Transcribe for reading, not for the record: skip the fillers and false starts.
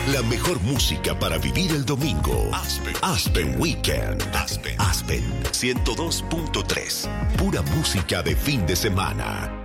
La mejor música para vivir el domingo. Aspen Weekend. Aspen 102.3. Pura música de fin de semana.